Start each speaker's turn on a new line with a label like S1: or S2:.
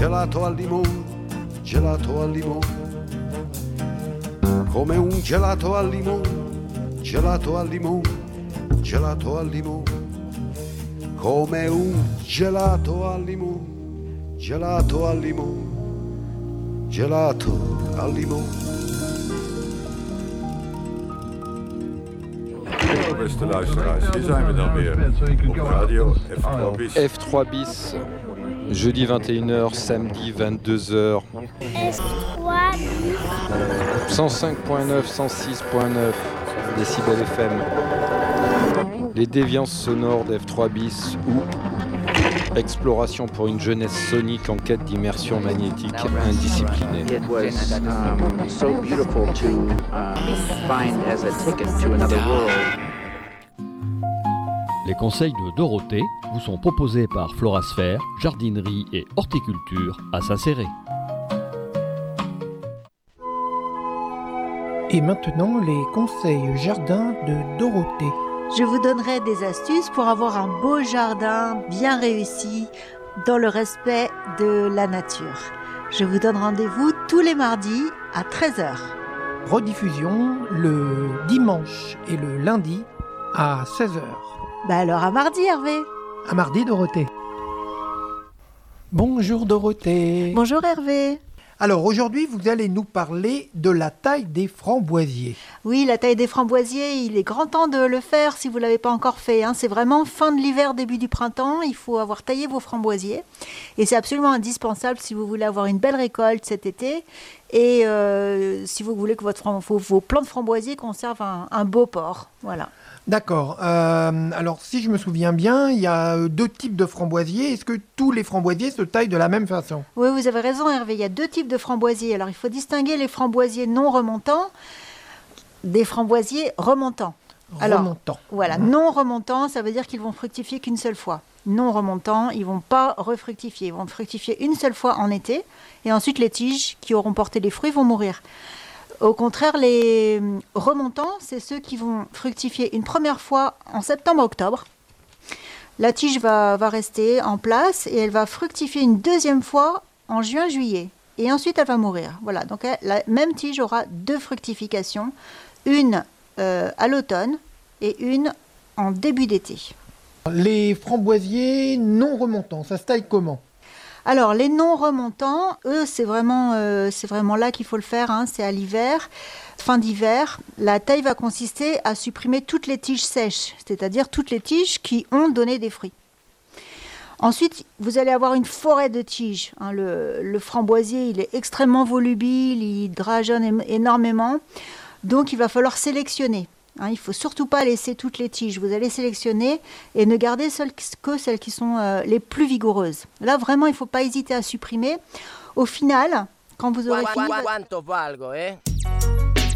S1: gelato al limone, gelato al limone, come un gelato al limone, gelato al limone, gelato al limone, come un gelato al limone, gelato al limone, gelato al limone.
S2: Beste luisteraars, hier zijn we dan weer op radio F3 bis.
S3: F3 bis, jeudi 21h, samedi 22h.
S4: F3 bis.
S3: 105.9, 106.9 décibels FM. Les déviances sonores d'F3 bis ou exploration pour une jeunesse sonique en quête d'immersion magnétique indisciplinée.
S5: It was so beautiful to find as a ticket to another world.
S6: Les conseils de Dorothée vous sont proposés par Florasphère, jardinerie et horticulture à Saint-Céré.
S7: Et maintenant, les conseils jardin de Dorothée.
S8: Je vous donnerai des astuces pour avoir un beau jardin bien réussi dans le respect de la nature. Je vous donne rendez-vous tous les mardis à 13h.
S7: Rediffusion le dimanche et le lundi à 16h.
S8: Alors à mardi, Hervé.
S7: À mardi, Dorothée. Bonjour Dorothée.
S8: Bonjour Hervé.
S7: Alors aujourd'hui, vous allez nous parler de la taille des framboisiers.
S8: Oui, la taille des framboisiers, il est grand temps de le faire si vous ne l'avez pas encore fait. C'est vraiment fin de l'hiver, début du printemps. Il faut avoir taillé vos framboisiers. Et c'est absolument indispensable si vous voulez avoir une belle récolte cet été. Et si vous voulez que vos plants de framboisiers conservent un beau port. Voilà.
S7: D'accord. Alors, si je me souviens bien, il y a 2 types de framboisiers. Est-ce que tous les framboisiers se taillent de la même façon ?
S8: Oui, vous avez raison, Hervé. Il y a 2 types de framboisiers. Alors, il faut distinguer les framboisiers non remontants des framboisiers remontants.
S7: Remontants.
S8: Voilà, non remontants, ça veut dire qu'ils vont fructifier qu'une seule fois. Non remontants, ils ne vont pas refructifier. Ils vont fructifier une seule fois en été. Et ensuite, les tiges qui auront porté les fruits vont mourir. Au contraire, les remontants, c'est ceux qui vont fructifier une première fois en septembre-octobre. La tige va rester en place et elle va fructifier une deuxième fois en juin-juillet. Et ensuite, elle va mourir. Voilà, donc la même tige aura 2 fructifications, une à l'automne et une en début d'été.
S7: Les framboisiers non remontants, ça se taille comment ?
S8: Alors, les non remontants, eux, c'est vraiment là qu'il faut le faire, c'est à l'hiver, fin d'hiver. La taille va consister à supprimer toutes les tiges sèches, c'est-à-dire toutes les tiges qui ont donné des fruits. Ensuite, vous allez avoir une forêt de tiges. Le framboisier, il est extrêmement volubile, il drageonne énormément, donc il va falloir sélectionner. Il ne faut surtout pas laisser toutes les tiges. Vous allez sélectionner et ne garder que celles qui sont les plus vigoureuses. Là, vraiment, il ne faut pas hésiter à supprimer. Au final, quand vous aurez fini...